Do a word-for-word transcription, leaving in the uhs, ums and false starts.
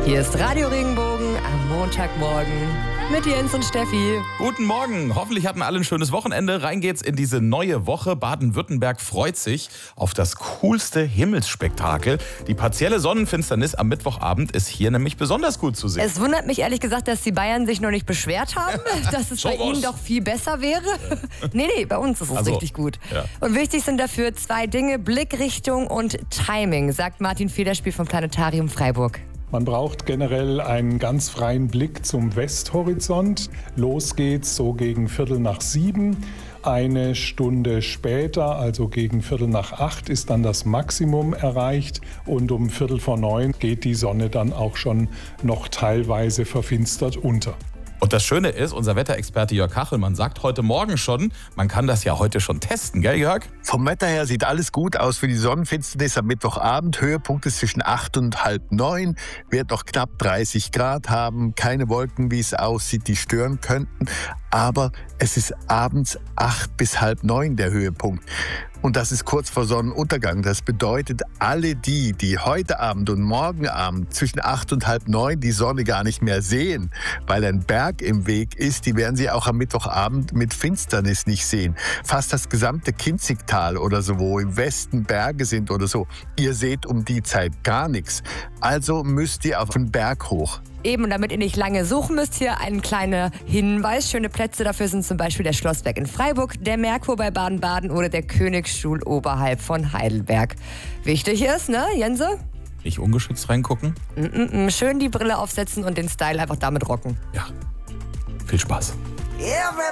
Hier ist Radio Regenbogen am Montagmorgen mit Jens und Steffi. Guten Morgen. Hoffentlich hatten alle ein schönes Wochenende. Rein geht's in diese neue Woche. Baden-Württemberg freut sich auf das coolste Himmelsspektakel. Die partielle Sonnenfinsternis am Mittwochabend ist hier nämlich besonders gut zu sehen. Es wundert mich ehrlich gesagt, dass die Bayern sich noch nicht beschwert haben, dass es bei ihnen doch viel besser wäre. nee, nee, bei uns ist es Also, richtig gut. ja. Und wichtig sind dafür zwei Dinge, Blickrichtung und Timing, sagt Martin Federspiel vom Planetarium Freiburg. Man braucht generell einen ganz freien Blick zum Westhorizont. Los geht's so gegen Viertel nach sieben. Eine Stunde später, also gegen Viertel nach acht, ist dann das Maximum erreicht. Und um Viertel vor neun geht die Sonne dann auch schon noch teilweise verfinstert unter. Und das Schöne ist, unser Wetterexperte Jörg Kachelmann sagt heute Morgen schon, man kann das ja heute schon testen, gell Jörg? Vom Wetter her sieht alles gut aus für die Sonnenfinsternis am Mittwochabend. Höhepunkt ist zwischen acht und halb neun, wird noch knapp dreißig Grad haben. Keine Wolken, wie es aussieht, die stören könnten. Aber es ist abends acht bis halb neun der Höhepunkt. Und das ist kurz vor Sonnenuntergang. Das bedeutet, alle die, die heute Abend und morgen Abend zwischen acht und halb neun die Sonne gar nicht mehr sehen, weil ein Berg im Weg ist, die werden sie auch am Mittwochabend mit Finsternis nicht sehen. Fast das gesamte Kinzigtal oder so, wo im Westen Berge sind oder so. Ihr seht um die Zeit gar nichts. Also müsst ihr auf den Berg hoch. Eben, und damit ihr nicht lange suchen müsst, hier ein kleiner Hinweis. Schöne Plätze dafür sind zum Beispiel der Schlossberg in Freiburg, der Merkur bei Baden-Baden oder der Königsstuhl oberhalb von Heidelberg. Wichtig ist, ne, Jense? Nicht ungeschützt reingucken? Mm-mm, schön die Brille aufsetzen und den Style einfach damit rocken. Ja, viel Spaß. Everybody